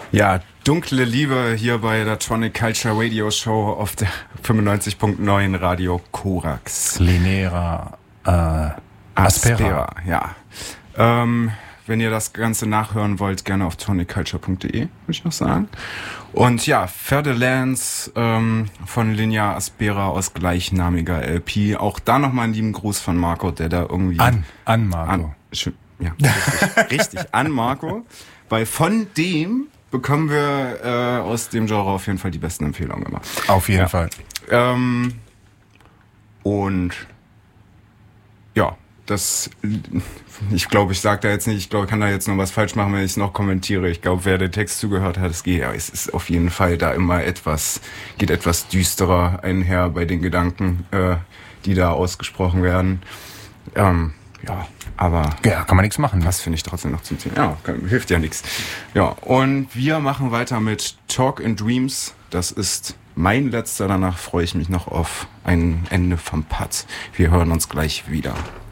Ja, dunkle Liebe hier bei der Tronic Culture Radio Show auf der 95.9 Radio Korax. Linera Aspera. Ja. Wenn ihr das Ganze nachhören wollt, gerne auf tonicculture.de, würde ich noch sagen. Und ja, Ferdinands von Linea Aspera aus gleichnamiger LP. Auch da nochmal einen lieben Gruß von Marco, der da irgendwie... An Marco. Richtig, an Marco. Weil von dem bekommen wir aus dem Genre auf jeden Fall die besten Empfehlungen immer. Auf jeden Fall. Und ja, ich glaube, ich sage da jetzt nicht, ich glaube, ich kann da jetzt noch was falsch machen, wenn ich es noch kommentiere. Ich glaube, wer den Text zugehört hat, es ist auf jeden Fall da immer geht etwas düsterer einher bei den Gedanken, die da ausgesprochen werden. Aber... Ja, kann man nichts machen. Das finde ich trotzdem noch zum Thema. Ja, hilft ja nichts. Ja, und wir machen weiter mit Talk in Dreams. Das ist mein letzter. Danach freue ich mich noch auf ein Ende vom Paz. Wir hören uns gleich wieder.